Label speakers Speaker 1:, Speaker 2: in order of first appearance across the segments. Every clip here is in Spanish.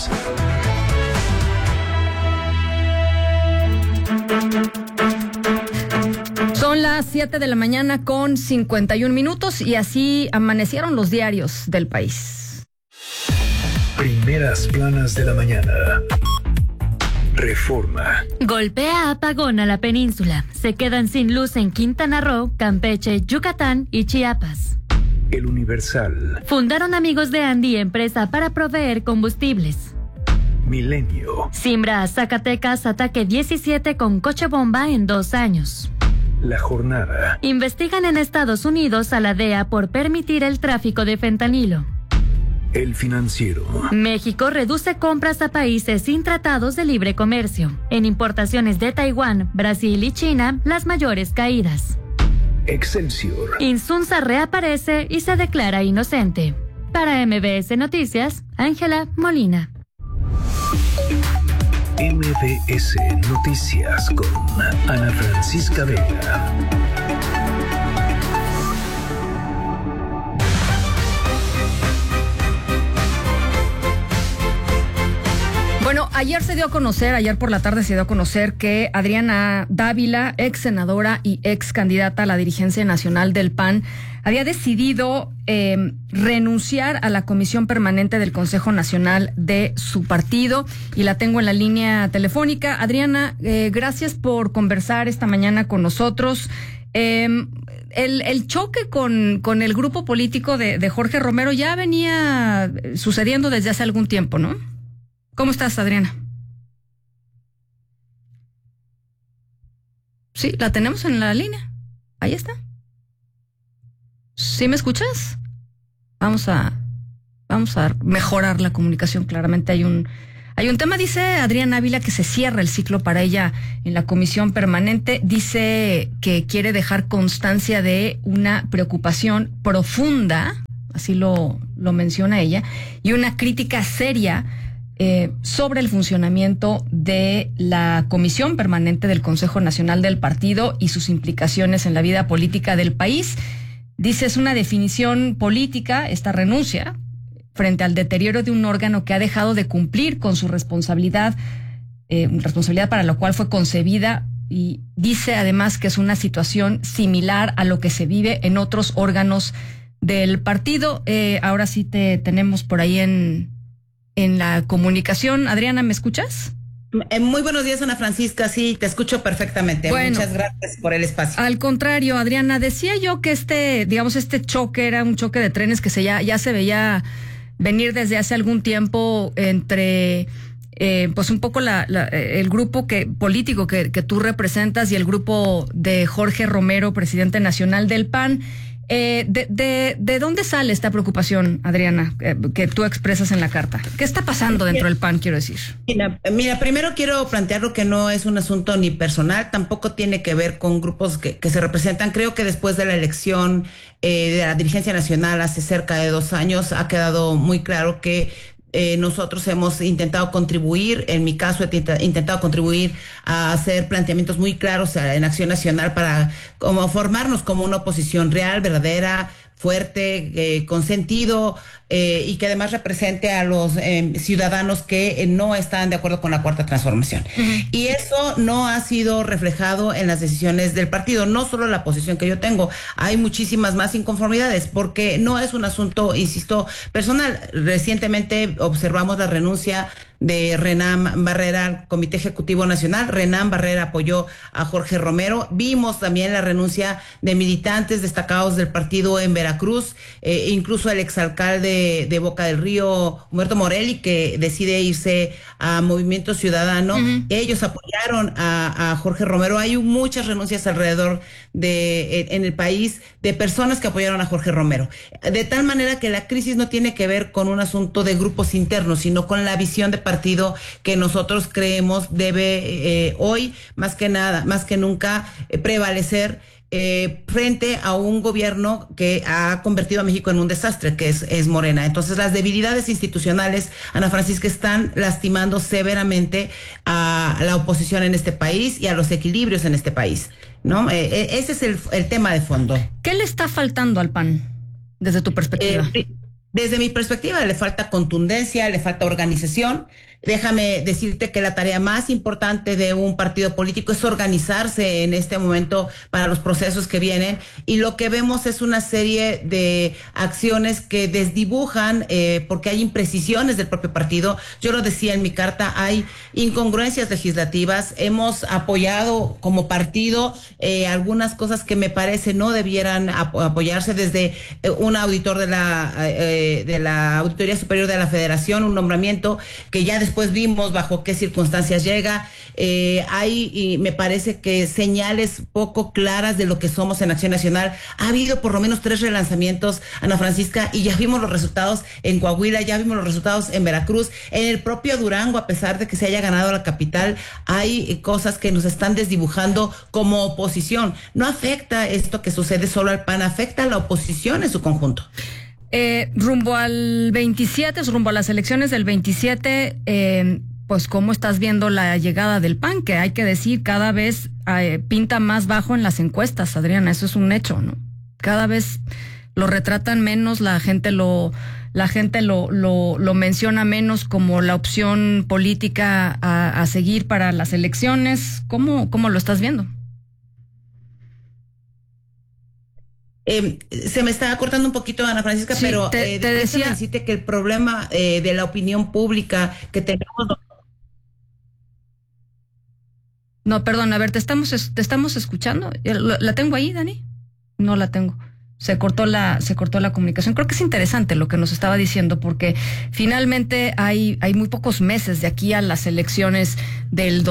Speaker 1: Noticias.
Speaker 2: Son las 7 de la mañana con 51 minutos y así amanecieron los diarios del país.
Speaker 1: Primeras planas de la mañana. Reforma.
Speaker 3: Golpea apagón a la península. Se quedan sin luz en Quintana Roo, Campeche, Yucatán y Chiapas.
Speaker 1: El Universal.
Speaker 3: Fundaron Amigos de Andy empresa para proveer combustibles.
Speaker 1: Milenio.
Speaker 3: Simbra a Zacatecas ataque 17 con coche bomba en 2 años.
Speaker 1: La Jornada.
Speaker 3: Investigan en Estados Unidos a la DEA por permitir el tráfico de fentanilo.
Speaker 1: El Financiero.
Speaker 3: México reduce compras a países sin tratados de libre comercio. En importaciones de Taiwán, Brasil y China, las mayores caídas.
Speaker 1: Excelsior.
Speaker 3: Insunza reaparece y se declara inocente. Para MBS Noticias, Ángela Molina.
Speaker 1: MBS Noticias con Ana Francisca Vega.
Speaker 2: Bueno, ayer por la tarde se dio a conocer que Adriana Dávila, ex senadora y ex candidata a la dirigencia nacional del PAN, había decidido renunciar a la comisión permanente del Consejo Nacional de su partido y la tengo en la línea telefónica. Adriana, gracias por conversar esta mañana con nosotros. El choque con el grupo político de Jorge Romero ya venía sucediendo desde hace algún tiempo, ¿no? ¿Cómo estás, Adriana? Sí, la tenemos en la línea. Ahí está. ¿Sí me escuchas? Vamos a mejorar la comunicación. Claramente hay un tema. Dice Adriana Ávila que se cierra el ciclo para ella en la comisión permanente. Dice que quiere dejar constancia de una preocupación profunda, así lo menciona ella, y una crítica seria sobre el funcionamiento de la Comisión Permanente del Consejo Nacional del Partido y sus implicaciones en la vida política del país. Dice, es una definición política, esta renuncia, frente al deterioro de un órgano que ha dejado de cumplir con su responsabilidad para la cual fue concebida, y dice además que es una situación similar a lo que se vive en otros órganos del partido. Ahora sí te tenemos por ahí en la comunicación. Adriana, ¿me escuchas?
Speaker 4: Muy buenos días, Ana Francisca. Sí, te escucho perfectamente. Bueno, muchas gracias por el espacio.
Speaker 2: Al contrario, Adriana, decía yo que este choque era un choque de trenes que ya se veía venir desde hace algún tiempo entre pues un poco el grupo político que tú representas y el grupo de Jorge Romero, presidente nacional del PAN. ¿De dónde sale esta preocupación, Adriana, que tú expresas en la carta? ¿Qué está pasando dentro del PAN, quiero decir?
Speaker 4: Mira, primero quiero plantearlo que no es un asunto ni personal, tampoco tiene que ver con grupos que se representan. Creo que después de la elección de la dirigencia nacional hace cerca de 2 años ha quedado muy claro que nosotros hemos intentado contribuir, en mi caso he intentado contribuir a hacer planteamientos muy claros en Acción Nacional para como formarnos como una oposición real, verdadera, fuerte, con sentido, y que además represente a los ciudadanos que no están de acuerdo con la Cuarta Transformación. Uh-huh. Y eso no ha sido reflejado en las decisiones del partido, no solo la posición que yo tengo, hay muchísimas más inconformidades, porque no es un asunto, insisto, personal. Recientemente observamos la renuncia de Renán Barrera al Comité Ejecutivo Nacional. Renán Barrera apoyó a Jorge Romero. Vimos también la renuncia de militantes destacados del partido en Veracruz, incluso el exalcalde de Boca del Río, Humberto Morelli, que decide irse a Movimiento Ciudadano. Uh-huh. Ellos apoyaron a Jorge Romero. Hay muchas renuncias alrededor en el país de personas que apoyaron a Jorge Romero. De tal manera que la crisis no tiene que ver con un asunto de grupos internos, sino con la visión de partido que nosotros creemos debe hoy, más que nunca, prevalecer frente a un gobierno que ha convertido a México en un desastre, que es Morena. Entonces, las debilidades institucionales, Ana Francisca, están lastimando severamente a la oposición en este país y a los equilibrios en este país, ¿no? Ese es el tema de fondo.
Speaker 2: ¿Qué le está faltando al PAN, desde tu perspectiva?
Speaker 4: Desde mi perspectiva, le falta contundencia, le falta organización. Déjame decirte que la tarea más importante de un partido político es organizarse en este momento para los procesos que vienen, y lo que vemos es una serie de acciones que desdibujan porque hay imprecisiones del propio partido. Yo lo decía en mi carta, hay incongruencias legislativas. Hemos apoyado como partido algunas cosas que me parece no debieran apoyarse, desde un auditor de la Auditoría Superior de la Federación, un nombramiento que ya después vimos bajo qué circunstancias llega. Hay, me parece que señales poco claras de lo que somos en Acción Nacional. Ha habido por lo menos 3 relanzamientos, Ana Francisca, y ya vimos los resultados en Coahuila, ya vimos los resultados en Veracruz, en el propio Durango, a pesar de que se haya ganado la capital, hay cosas que nos están desdibujando como oposición. No afecta esto que sucede solo al PAN, afecta a la oposición en su conjunto.
Speaker 2: Rumbo al 27, rumbo a las elecciones del 27, pues ¿cómo estás viendo la llegada del PAN? Que hay que decir, cada vez pinta más bajo en las encuestas, Adriana, eso es un hecho, ¿no? Cada vez lo retratan menos, la gente lo menciona menos como la opción política a seguir para las elecciones. ¿Cómo lo estás viendo?
Speaker 4: Se me está cortando un poquito, Ana Francisca, sí, pero te decía decirte que el problema de la opinión pública que tenemos...
Speaker 2: No, perdón, a ver, te estamos escuchando. ¿La tengo ahí, Dani? No la tengo. Se cortó la comunicación. Creo que es interesante lo que nos estaba diciendo, porque finalmente hay muy pocos meses de aquí a las elecciones del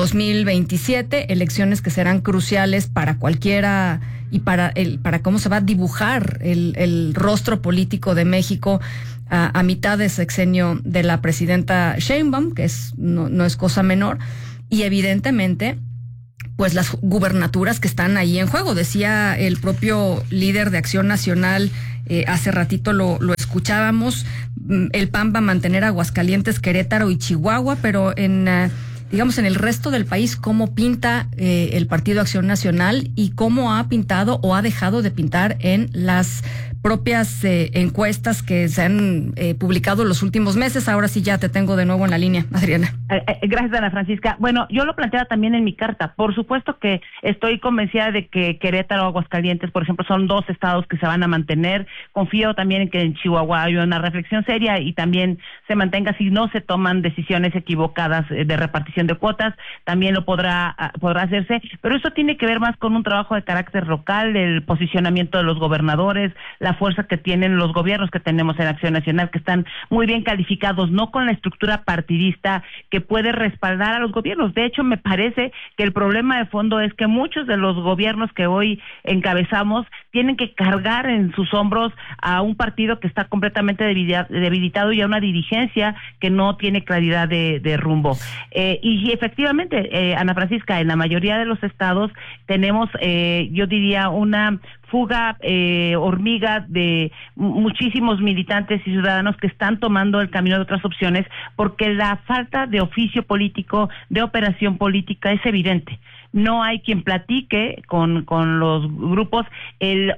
Speaker 2: 2027, elecciones que serán cruciales para cualquiera y para cómo se va a dibujar el rostro político de México a mitad de sexenio de la presidenta Sheinbaum, que no es cosa menor, y evidentemente pues las gubernaturas que están ahí en juego. Decía el propio líder de Acción Nacional, hace ratito lo escuchábamos, el PAN va a mantener Aguascalientes, Querétaro y Chihuahua, pero en el resto del país, ¿cómo pinta el Partido Acción Nacional y cómo ha pintado o ha dejado de pintar en las propias encuestas que se han publicado en los últimos meses? Ahora sí ya te tengo de nuevo en la línea, Adriana.
Speaker 5: Gracias, Ana Francisca. Bueno, yo lo planteaba también en mi carta. Por supuesto que estoy convencida de que Querétaro o Aguascalientes, por ejemplo, son 2 estados que se van a mantener. Confío también en que en Chihuahua haya una reflexión seria y también se mantenga, si no se toman decisiones equivocadas de repartición de cuotas, también lo podrá hacerse. Pero eso tiene que ver más con un trabajo de carácter local, el posicionamiento de los gobernadores, la fuerza que tienen los gobiernos que tenemos en Acción Nacional, que están muy bien calificados, no con la estructura partidista que puede respaldar a los gobiernos. De hecho, me parece que el problema de fondo es que muchos de los gobiernos que hoy encabezamos tienen que cargar en sus hombros a un partido que está completamente debilitado y a una dirigencia que no tiene claridad de rumbo. Y efectivamente, Ana Francisca, en la mayoría de los estados tenemos, yo diría, una fuga hormiga de muchísimos militantes y ciudadanos que están tomando el camino de otras opciones, porque la falta de oficio político, de operación política es evidente. No hay quien platique con los grupos. El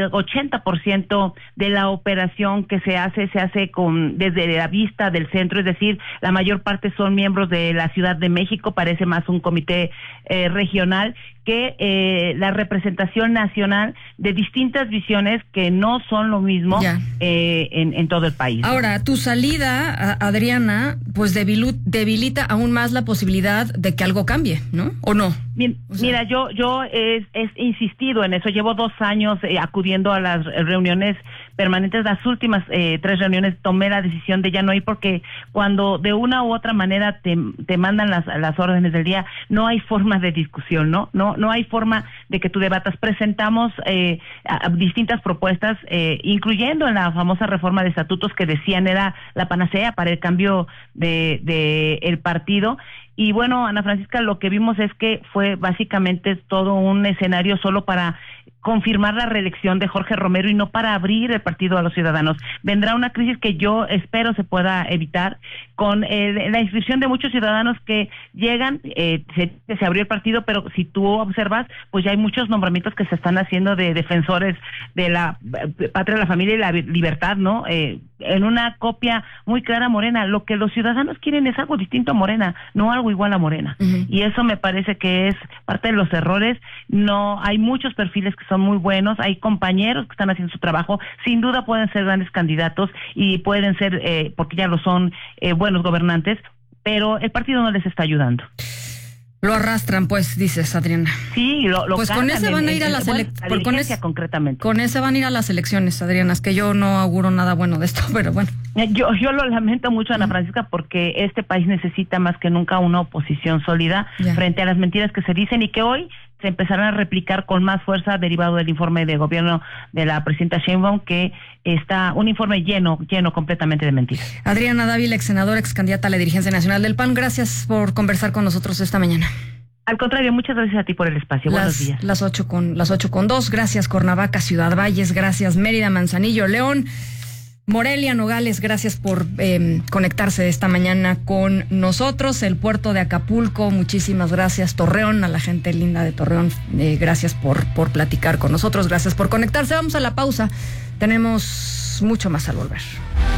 Speaker 5: 80% de la operación que se hace desde la vista del centro, es decir, la mayor parte son miembros de la Ciudad de México, parece más un comité regional que la representación nacional de distintas visiones que no son lo mismo en todo el país.
Speaker 2: Ahora, tu salida, Adriana, pues debilita aún más la posibilidad de que algo cambie, ¿no? ¿O no?
Speaker 5: Mira, yo he insistido en eso. Llevo 2 años acudiendo a las reuniones permanentes. Las últimas 3 reuniones tomé la decisión de ya no ir, porque cuando de una u otra manera te mandan las órdenes del día, no hay forma de discusión, no hay forma de que tú debatas. Presentamos a distintas propuestas, incluyendo en la famosa reforma de estatutos que decían era la panacea para el cambio de el partido. Y bueno, Ana Francisca, lo que vimos es que fue básicamente todo un escenario solo para confirmar la reelección de Jorge Romero y no para abrir el partido a los ciudadanos. Vendrá una crisis que yo espero se pueda evitar con la inscripción de muchos ciudadanos que llegan, se abrió el partido, pero si tú observas, pues ya hay muchos nombramientos que se están haciendo de defensores de la patria, la familia y la libertad, ¿no? En una copia muy clara a Morena. Lo que los ciudadanos quieren es algo distinto a Morena, no algo igual a Morena. Uh-huh. Y eso me parece que es parte de los errores. No, hay muchos perfiles que son muy buenos, hay compañeros que están haciendo su trabajo, sin duda pueden ser grandes candidatos y pueden ser, porque ya lo son, buenos gobernantes, pero el partido no les está ayudando.
Speaker 2: Lo arrastran, pues, dices, Adriana.
Speaker 5: Sí, lo
Speaker 2: pues con ese van a ir a las elecciones.
Speaker 5: Concretamente.
Speaker 2: Con ese van a ir a las elecciones, Adriana, es que yo no auguro nada bueno de esto, pero bueno.
Speaker 5: Yo lo lamento mucho, Ana Francisca, porque este país necesita más que nunca una oposición sólida frente a las mentiras que se dicen y que hoy se empezarán a replicar con más fuerza derivado del informe de gobierno de la presidenta Sheinbaum, que está un informe lleno completamente de mentiras.
Speaker 2: Adriana Dávila, ex senadora, ex candidata a la dirigencia nacional del PAN, gracias por conversar con nosotros esta mañana.
Speaker 5: Al contrario, muchas gracias a ti por el espacio. Buenos días.
Speaker 2: Las 8:02, gracias Cuernavaca, Ciudad Valles, gracias Mérida, Manzanillo, León, Morelia, Nogales, gracias por conectarse esta mañana con nosotros. El puerto de Acapulco, muchísimas gracias. Torreón, a la gente linda de Torreón, gracias por platicar con nosotros, gracias por conectarse. Vamos a la pausa, tenemos mucho más al volver.